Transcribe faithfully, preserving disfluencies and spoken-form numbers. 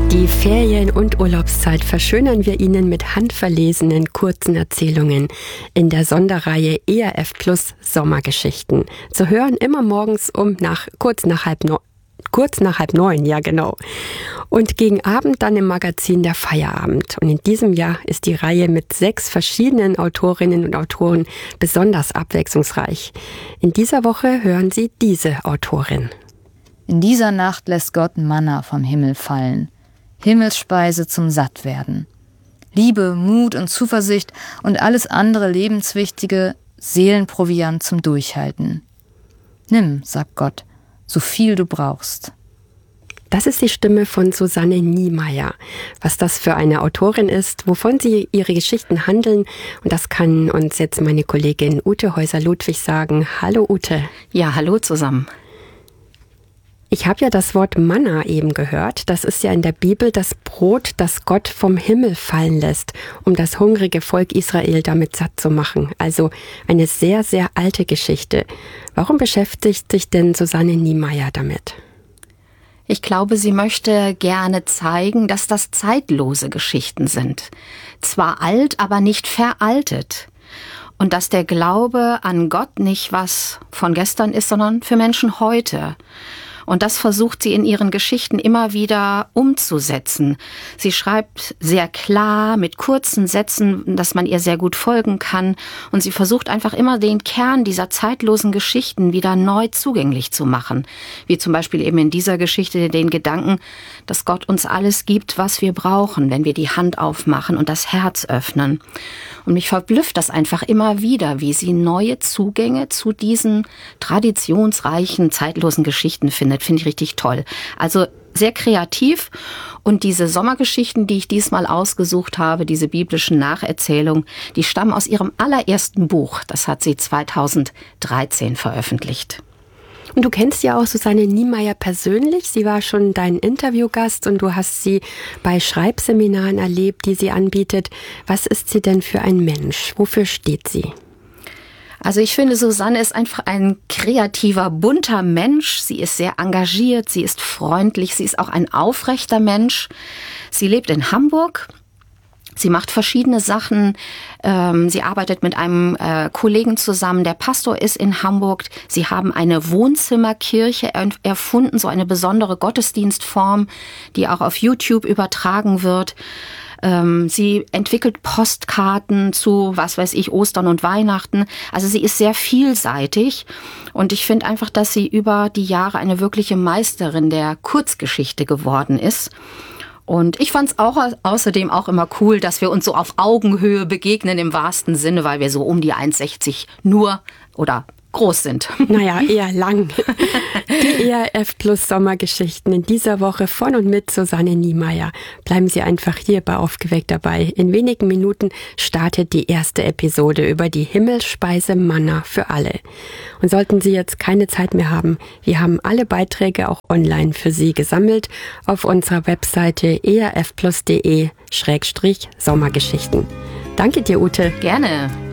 Die Ferien- und Urlaubszeit verschönern wir Ihnen mit handverlesenen kurzen Erzählungen in der Sonderreihe E R F Plus Sommergeschichten. Zu hören immer morgens um nach kurz nach halb neun. Kurz nach halb neun, ja genau. Und gegen Abend dann im Magazin der Feierabend. Und in diesem Jahr ist die Reihe mit sechs verschiedenen Autorinnen und Autoren besonders abwechslungsreich. In dieser Woche hören Sie diese Autorin. In dieser Nacht lässt Gott Manna vom Himmel fallen. Himmelsspeise zum Sattwerden. Liebe, Mut und Zuversicht und alles andere lebenswichtige Seelenproviant zum Durchhalten. Nimm, sagt Gott, so viel du brauchst. Das ist die Stimme von Susanne Niemeyer. Was das für eine Autorin ist, wovon sie ihre Geschichten handeln, und das kann uns jetzt meine Kollegin Ute Häuser-Ludwig sagen. Hallo Ute. Ja, hallo zusammen. Ich habe ja das Wort Manna eben gehört. Das ist ja in der Bibel das Brot, das Gott vom Himmel fallen lässt, um das hungrige Volk Israel damit satt zu machen. Also eine sehr, sehr alte Geschichte. Warum beschäftigt sich denn Susanne Niemeyer damit? Ich glaube, sie möchte gerne zeigen, dass das zeitlose Geschichten sind. Zwar alt, aber nicht veraltet. Und dass der Glaube an Gott nicht was von gestern ist, sondern für Menschen heute. Und das versucht sie in ihren Geschichten immer wieder umzusetzen. Sie schreibt sehr klar, mit kurzen Sätzen, dass man ihr sehr gut folgen kann. Und sie versucht einfach immer den Kern dieser zeitlosen Geschichten wieder neu zugänglich zu machen. Wie zum Beispiel eben in dieser Geschichte den Gedanken, dass Gott uns alles gibt, was wir brauchen, wenn wir die Hand aufmachen und das Herz öffnen. Und mich verblüfft das einfach immer wieder, wie sie neue Zugänge zu diesen traditionsreichen, zeitlosen Geschichten findet. Finde ich richtig toll. Also sehr kreativ. Und diese Sommergeschichten, die ich diesmal ausgesucht habe, diese biblischen Nacherzählungen, die stammen aus ihrem allerersten Buch. Das hat sie zweitausenddreizehn veröffentlicht. Und du kennst ja auch Susanne Niemeyer persönlich. Sie war schon dein Interviewgast und du hast sie bei Schreibseminaren erlebt, die sie anbietet. Was ist sie denn für ein Mensch? Wofür steht sie? Also ich finde, Susanne ist einfach ein kreativer, bunter Mensch. Sie ist sehr engagiert, sie ist freundlich, sie ist auch ein aufrechter Mensch. Sie lebt in Hamburg. Sie macht verschiedene Sachen. Ähm, sie arbeitet mit einem äh, Kollegen zusammen. Der Pastor ist in Hamburg. Sie haben eine Wohnzimmerkirche erfunden, so eine besondere Gottesdienstform, die auch auf YouTube übertragen wird. Ähm, sie entwickelt Postkarten zu, was weiß ich, Ostern und Weihnachten. Also sie ist sehr vielseitig. Und ich finde einfach, dass sie über die Jahre eine wirkliche Meisterin der Kurzgeschichte geworden ist. Und ich fand es auch außerdem auch immer cool, dass wir uns so auf Augenhöhe begegnen im wahrsten Sinne, weil wir so um die eins Komma sechzig nur oder groß sind. Naja, eher lang. Die E R F Plus Sommergeschichten in dieser Woche von und mit Susanne Niemeyer. Bleiben Sie einfach hier bei Aufgeweckt dabei. In wenigen Minuten startet die erste Episode über die Himmelsspeise Manna für alle. Und sollten Sie jetzt keine Zeit mehr haben, wir haben alle Beiträge auch online für Sie gesammelt auf unserer Webseite e r f plus punkt d e Schrägstrich Sommergeschichten. Danke dir, Ute. Gerne.